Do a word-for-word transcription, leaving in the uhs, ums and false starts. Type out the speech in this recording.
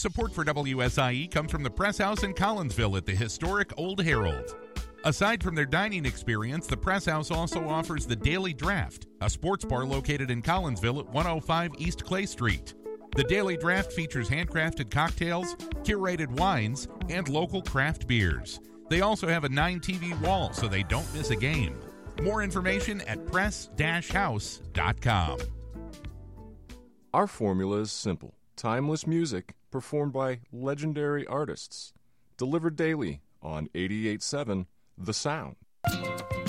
Support for W S I E comes from the Press House in Collinsville at the historic Old Herald. Aside from their dining experience, the Press House also offers the Daily Draft, a sports bar located in Collinsville at one oh five East Clay Street. The Daily Draft features handcrafted cocktails, curated wines, and local craft beers. They also have a nine T V wall so they don't miss a game. More information at press dash house dot com. Our formula is simple. Timeless music performed by legendary artists. Delivered daily on eighty-eight point seven The Sound.